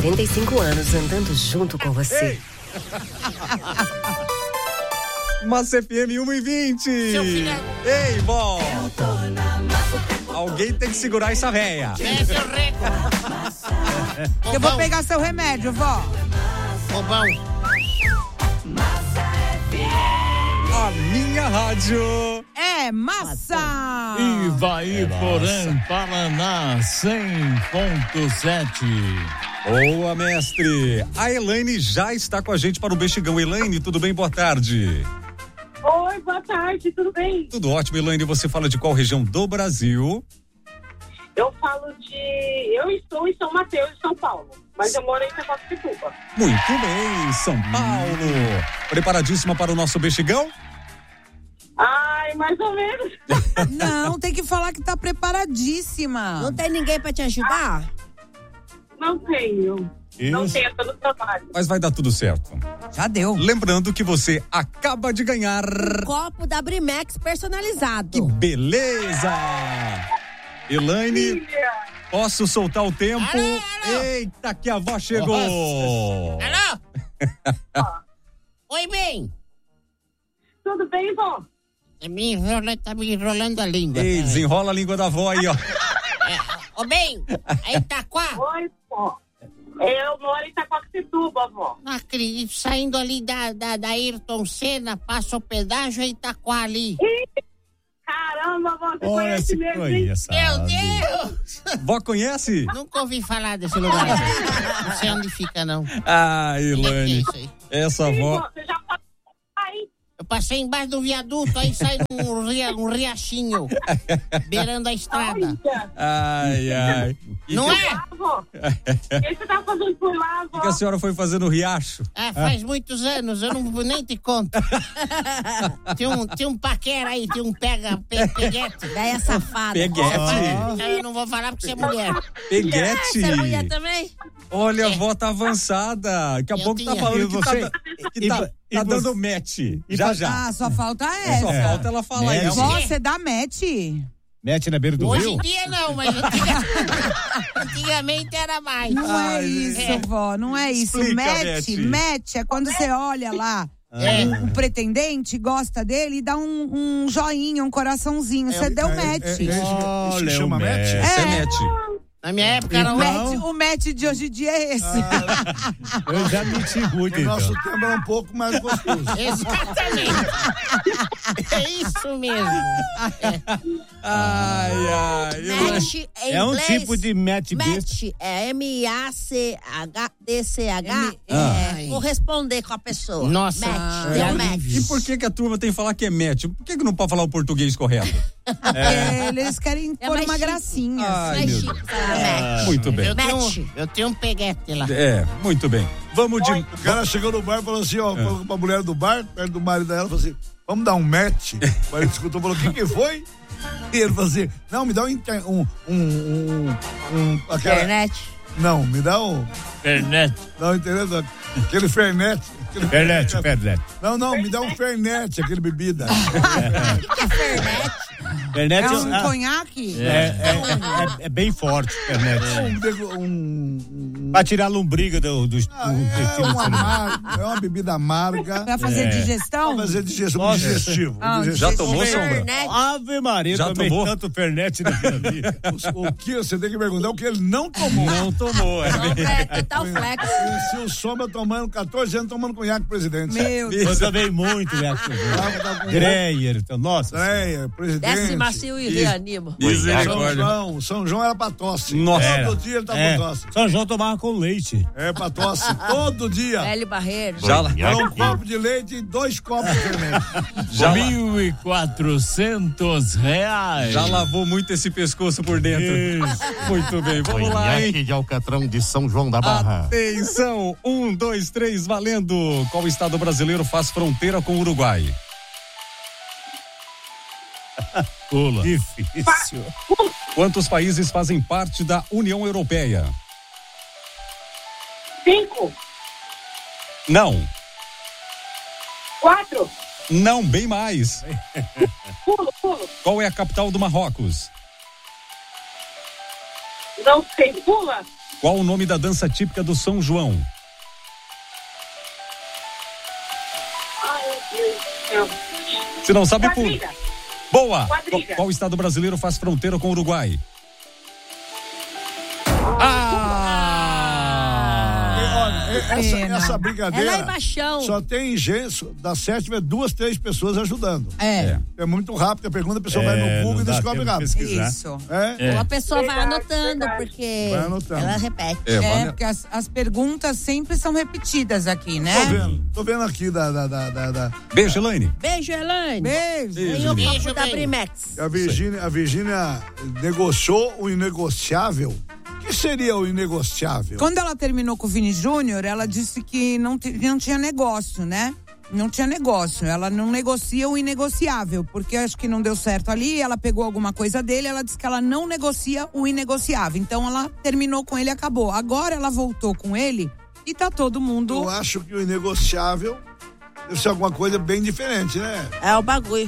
45 anos andando junto com você. Massa FM 1h20. Ei, vó. Alguém tem que segurar essa véia. É, seu reco. Eu vou pegar seu remédio, vó. Bobão. A minha rádio é massa. Ivaiporã, Paraná, 100.7. Boa, mestre. A Elaine já está com a gente para o Bexigão. Elaine, tudo bem? Boa tarde. Oi, boa tarde, tudo bem? Tudo ótimo, Elaine. Você fala de qual região do Brasil? Eu estou em São Mateus, São Paulo, mas eu moro em Itaquaquecetuba. Muito bem, São Paulo. Preparadíssima para o nosso Bexigão? Ai, mais ou menos. Não, tem que falar que tá preparadíssima. Não tem ninguém pra te ajudar? Não tenho. Isso. Não tenho, tô no trabalho. Mas vai dar tudo certo. Já deu. Lembrando que você acaba de ganhar Copo da Brimex personalizado. Que beleza! Elaine, posso soltar o tempo? Alô. Eita, que a avó chegou! Alô? Oi, bem. Tudo bem, vó? Tá me enrolando a língua. Ei, desenrola a língua da avó aí, ó. Ô, bem, é Itaquá? Oi, vó. Eu moro em Itaquaquecetuba, vó. Não acredito, saindo ali da Ayrton Senna, passa o pedágio, é Itaquá ali. Caramba, vó, você Olha, conhece se mesmo, hein? conhece. Meu Deus! Vó conhece? Nunca ouvi falar desse lugar. Não sei onde fica, não. Ah, Que é Elaine, isso aí? essa Sim, avó... vó, você já passou aí? Eu passei embaixo do viaduto, aí sai um riachinho, beirando a estrada. Olha. Ai. Não é? Ah, vó. O que você tá fazendo por lá, vó? O que a senhora foi fazer no riacho? Ah, faz muitos anos, eu não nem te conto. Tem um paquera aí, tem um peguete. Véia safada. Peguete. Eu não vou falar porque você é mulher. Peguete. Você é mulher também? Olha, a avó tá avançada. Daqui a Eu pouco tá tinha. falando que você- tá dando match. Já. Ah, só falta essa. Só falta ela falar Match. isso. Vó, você dá match? Mete na beira do Hoje rio? em dia não, mas antigamente era mais. Não é Ai, isso, vó, não é isso. Explica, Match é quando você olha lá o pretendente, gosta dele e dá um joinha, um coraçãozinho. Você deu match. Olha, Isso chama o match? match. Esse é match. Na minha época era O match de hoje em dia é esse. Eu já meti muito, O nosso então. tempo era um pouco mais gostoso. Exatamente. É isso mesmo. Ai. Match em É um inglês. tipo de match besta. Match é M-A-C-H-D-C-H. Ai. Corresponder com a pessoa. Nossa, Match. é Deu alívio. match. E por que a turma tem que falar que é match? Por que não pode falar o português correto? Eles querem É pôr mais uma chique. gracinha. Ai, Mais meu chique Deus. falar match. Muito bem. Eu tenho um peguete lá. Muito bem. Vamos de... O cara chegou no bar e falou assim, ó, falou pra mulher do bar, perto do marido dela, falou assim, vamos dar um match? O marido escutou, falou, o que foi? E ele falou assim, não, me dá aquela... Internet. Não, me dá Fernet. não, entendeu? Aquele Fernet. Fernet. Não, me dá um Fernet, aquele bebida. Fernet É um conhaque? é bem forte, Fernet. Um Pra tirar a lombriga do intestino. é uma bebida amarga. Pra fazer digestão? Pra fazer digestão, Nossa. digestivo. Já tomou, Sombra? Internet. Ave Maria, Já tomei tomou? tanto Fernet na minha vida. O que você tem que perguntar o que ele não tomou. Não tomou, Total flex. Se o Sombra tomando 14 anos tomando conhaque, presidente. Meu Deus. Eu também muito, né? Dreyer, então, nossa. Presidente. Desce macio e reanima. Misericórdia. São João era pra tosse. Nossa. Todo dia ele tá com tosse. São João tomava com leite. É pra tosse. Todo dia. Hélio Barreiro. Já lá. Era um copo de leite e 2 copos de fermento. Já, R$1.400. já lavou muito esse pescoço por dentro. Isso. Muito bem, vamos lá, hein? de Alcatrão de São João da Barra. Atenção, 1, 2, 3, valendo. Qual estado brasileiro faz fronteira com o Uruguai? Pula. Difícil. Quantos países fazem parte da União Europeia? 5, Não, 4, não, bem mais. pulo. Qual é a capital do Marrocos? Não sei, pula. Qual o nome da dança típica do São João? Ai, meu Deus do céu. Se não sabe, por... Quadrilha. Boa! Quadrilha. Qual estado brasileiro faz fronteira com o Uruguai? Essa brincadeira. Ela é baixão. Só tem gente, das 7, 2, 3 pessoas ajudando. É muito rápido a pergunta, a pessoa vai no Google e descobre rápido. Isso. Ou a pessoa vai Verdade, anotando, verdade. porque Vai anotando. ela repete. Porque as perguntas sempre são repetidas aqui, né? Tô vendo aqui da Beijo, Elaine. Beijo, Elaine. Beijo. Tem o Beijo, copo da beijo. Brimex. a Virgínia negociou o inegociável. O que seria o inegociável? Quando ela terminou com o Vini Júnior, ela disse que não tinha negócio, né? Não tinha negócio. Ela não negocia o inegociável, porque acho que não deu certo ali. Ela pegou alguma coisa dele, ela disse que ela não negocia o inegociável. Então ela terminou com ele e acabou. Agora ela voltou com ele e tá todo mundo. Eu acho que o inegociável deve ser alguma coisa bem diferente, né? É o bagulho.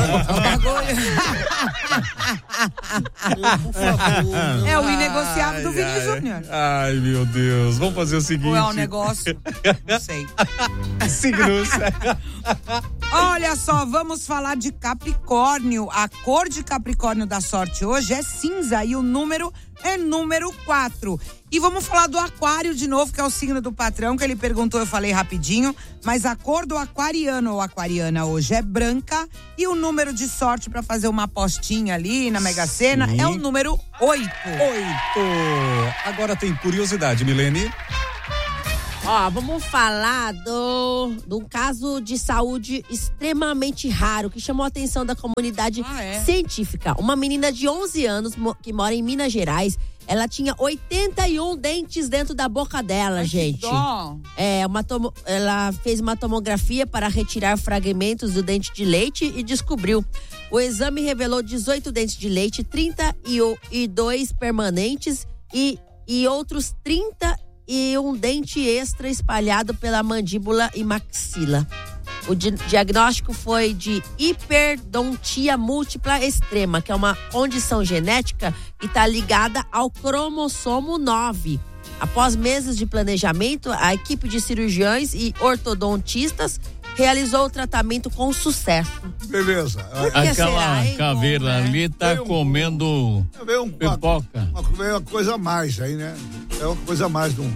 É o inegociável do Vini Júnior. Ai, meu Deus. Vamos fazer o seguinte. Ou é um negócio? Não sei. Signos. Olha só, vamos falar de Capricórnio. A cor de Capricórnio da sorte hoje é cinza e o número é número 4. E vamos falar do Aquário de novo, que é o signo do patrão, que ele perguntou, eu falei rapidinho, mas a cor do aquariano ou aquariana hoje é branca e o número de sorte para fazer uma apostinha ali na Mega Sena é o número 8. Agora tem curiosidade, Milene. Ó, vamos falar de um caso de saúde extremamente raro, que chamou a atenção da comunidade científica. Uma menina de 11 anos que mora em Minas Gerais, ela tinha 81 dentes dentro da boca dela, gente. Ela fez uma tomografia para retirar fragmentos do dente de leite e descobriu. O exame revelou 18 dentes de leite, 32 permanentes e outros 30 e um dente extra espalhado pela mandíbula e maxila. O diagnóstico foi de hiperdontia múltipla extrema, que é uma condição genética que está ligada ao cromossomo 9. Após meses de planejamento, a equipe de cirurgiões e ortodontistas realizou o tratamento com sucesso. Beleza. Aquela caveira ali tá comendo pipoca. Uma coisa a mais aí, né? É uma coisa a mais de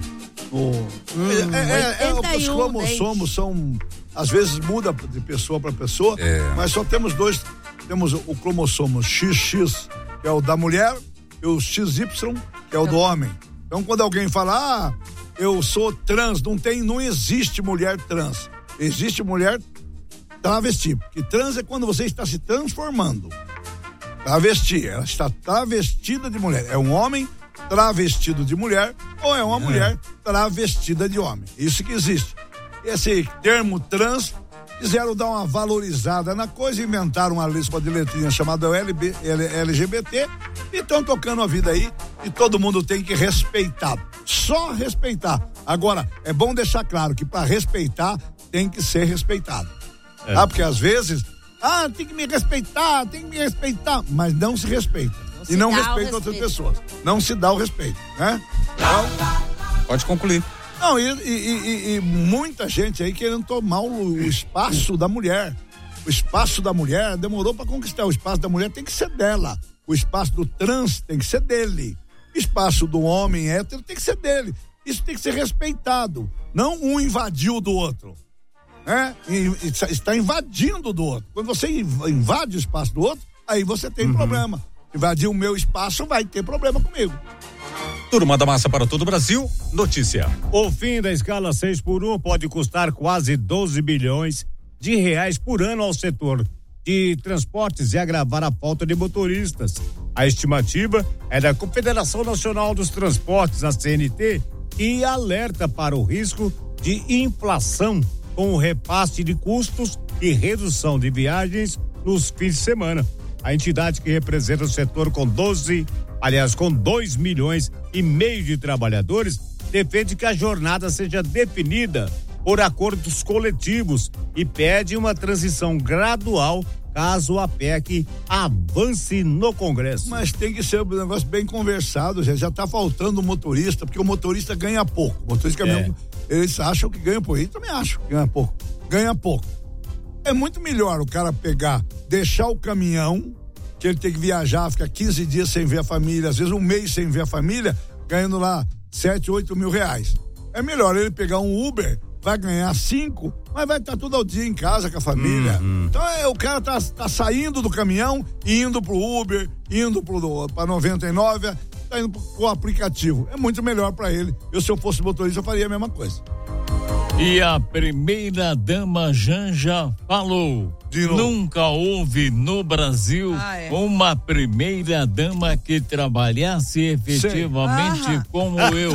os cromossomos são, às vezes muda de pessoa para pessoa, mas só temos dois. Temos o cromossomo XX, que é o da mulher, e o XY, que é o do homem. Então, quando alguém fala, eu sou trans, não existe mulher trans. Existe mulher travesti, porque trans é quando você está se transformando. Travesti, ela está travestida de mulher. É um homem travestido de mulher ou é uma mulher travestida de homem. Isso que existe. Esse termo trans, quiseram dar uma valorizada na coisa, inventaram uma lista de letrinhas chamada LGBT e estão tocando a vida aí e todo mundo tem que respeitar. Só respeitar. Agora, é bom deixar claro que para respeitar tem que ser respeitado. Porque às vezes, tem que me respeitar, mas não se respeita. E não respeita outras pessoas. Não se dá o respeito, né? Então, pode concluir. Não, e muita gente aí querendo tomar o espaço da mulher. O espaço da mulher demorou para conquistar. O espaço da mulher tem que ser dela. O espaço do trans tem que ser dele. O espaço do homem hétero tem que ser dele. Isso tem que ser respeitado. Não um invadiu do outro. Né? E está invadindo do outro. Quando você invade o espaço do outro, aí você tem problema. Invadir o meu espaço, vai ter problema comigo. Turma da Massa para todo o Brasil, notícia. O fim da escala 6x1 pode custar quase 12 bilhões de reais por ano ao setor de transportes e agravar a falta de motoristas. A estimativa é da Confederação Nacional dos Transportes, a CNT, e alerta para o risco de inflação com o repasse de custos e redução de viagens nos fins de semana. A entidade que representa o setor com 2 milhões e meio de trabalhadores defende que a jornada seja definida por acordos coletivos e pede uma transição gradual caso a PEC avance no Congresso. Mas tem que ser um negócio bem conversado, já tá faltando o motorista, porque o motorista ganha pouco. O motorista caminhão, eles acham que ganha pouco. Eu também acho que ganha pouco. Ganha pouco. É muito melhor o cara deixar o caminhão, que ele tem que viajar, ficar 15 dias sem ver a família, às vezes um mês sem ver a família, ganhando lá 7, 8 mil reais. É melhor ele pegar um Uber, vai ganhar 5, mas vai estar tudo ao dia em casa com a família. Então o cara tá saindo do caminhão, indo pro Uber, indo pra 99, tá indo pro aplicativo. É muito melhor pra ele. Se eu fosse motorista, eu faria a mesma coisa. E a primeira dama Janja falou: nunca houve no Brasil uma primeira dama que trabalhasse efetivamente como eu.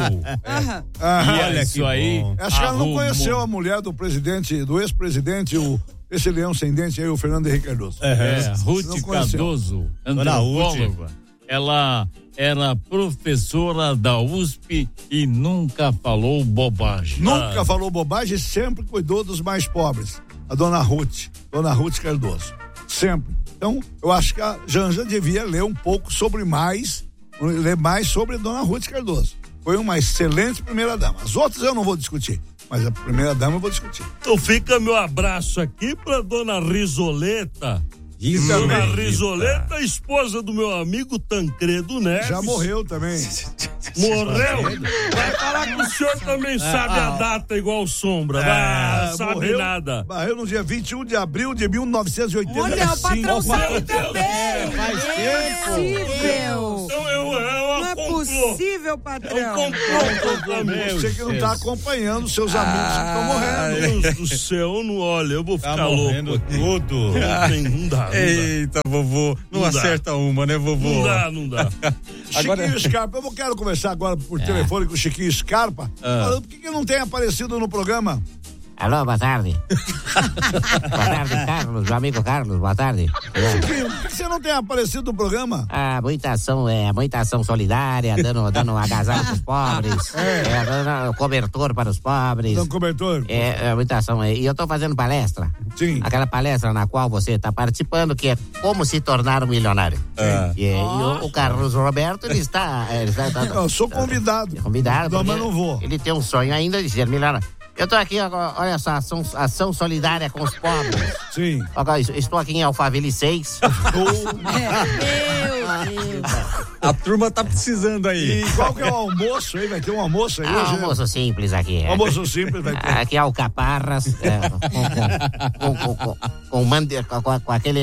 E olha isso aí. Acho que ela não conheceu a mulher do presidente, do ex-presidente, esse leão sem dente aí, o Fernando Henrique Cardoso. Ruth Cardoso, antropóloga. Ela era professora da USP e nunca falou bobagem. Nunca falou bobagem e sempre cuidou dos mais pobres. A dona Ruth Cardoso. Sempre. Então, eu acho que a Janja devia ler mais sobre a dona Ruth Cardoso. Foi uma excelente primeira dama. As outras eu não vou discutir, mas a primeira dama eu vou discutir. Então fica meu abraço aqui pra dona Risoleta. Dona Risoleta, esposa do meu amigo Tancredo Neves. Já morreu também. Morreu? Vai falar que o senhor também sabe a data igual Sombra. Sabe morreu, nada. Morreu no dia 21 de abril de 1985. Olha, o patrão sabe também. Faz tempo. Não é possível, patrão. Você que não tá acompanhando seus amigos que estão morrendo. Meu Deus do céu, não olha, eu vou ficar louco. Tudo. Não dá. Eita, vovô, não acerta uma, né, vovô? Não dá. Chiquinho Scarpa, eu quero conversar agora por telefone com o Chiquinho Scarpa. Por que não tem aparecido no programa? Alô, boa tarde. Boa tarde, Carlos, meu amigo Carlos, boa tarde. Chiquinho, por que você não tem aparecido no programa? Muita ação solidária, dando agasalho para os pobres, dando cobertor para os pobres. Dando cobertor? Muita ação. E eu tô fazendo palestra. Sim. Aquela palestra na qual você está participando, que é como se tornar um milionário. E o Carlos Roberto, ele está eu sou convidado. Convidado. Mas não vou. Ele tem um sonho ainda de ser milionário. Eu tô aqui, olha só, ação solidária com os pobres. Sim. Estou aqui em Alphaville 6. Meu Deus. A turma tá precisando aí. E qual que é o almoço aí? Vai ter um almoço aí hoje? Almoço simples aqui. Almoço simples vai ter. Aqui alcaparras, com aquele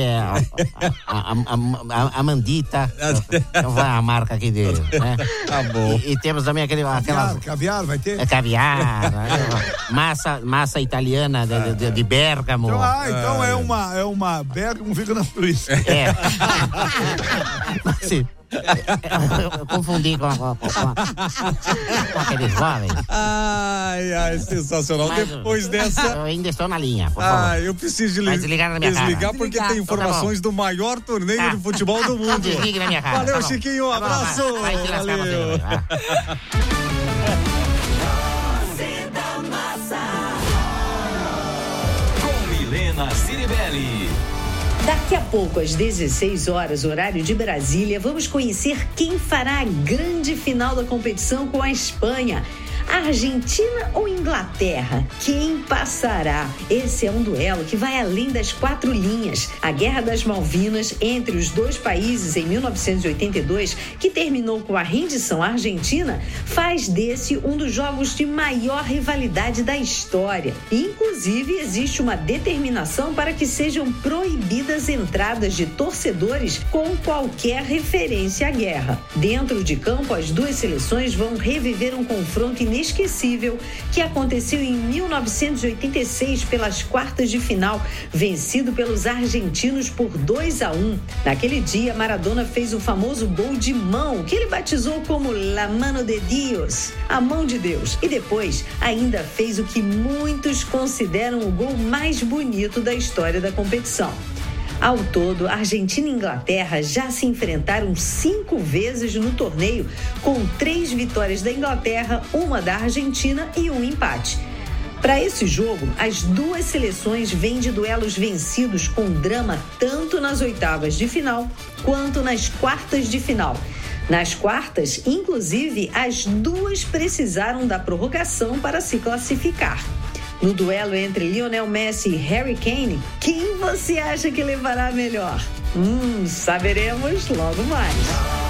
a mandita. A marca aqui dele, né? Tá bom. E temos também aquela caviar vai ter? Caviar, massa italiana de Bérgamo. Então é uma Bérgamo, fica na Suíça. Sim. Eu confundi com aqueles jovens. Ai, sensacional. Mas, depois dessa. Eu ainda estou na linha, por favor. Eu preciso desligar na minha desligar cara. porque tem informações do maior torneio de futebol do mundo. Desligue na minha cara. Valeu, Chiquinho, um abraço. Valeu. Com Milena Ciribelli. Daqui a pouco, às 16 horas, horário de Brasília, vamos conhecer quem fará a grande final da competição com a Espanha. Argentina ou Inglaterra? Quem passará? Esse é um duelo que vai além das 4 linhas. A Guerra das Malvinas entre os dois países em 1982, que terminou com a rendição argentina, faz desse um dos jogos de maior rivalidade da história. Inclusive, existe uma determinação para que sejam proibidas entradas de torcedores com qualquer referência à guerra. Dentro de campo, as duas seleções vão reviver um confronto inesquecível que aconteceu em 1986 pelas quartas de final, vencido pelos argentinos por 2-1. Naquele dia, Maradona fez o famoso gol de mão, que ele batizou como La Mano de Dios, a mão de Deus. E depois, ainda fez o que muitos consideram o gol mais bonito da história da competição. Ao todo, Argentina e Inglaterra já se enfrentaram 5 vezes no torneio, com 3 vitórias da Inglaterra, 1 da Argentina e 1 empate. Para esse jogo, as duas seleções vêm de duelos vencidos com drama tanto nas oitavas de final quanto nas quartas de final. Nas quartas, inclusive, as duas precisaram da prorrogação para se classificar. No duelo entre Lionel Messi e Harry Kane, quem você acha que levará melhor? Saberemos logo mais.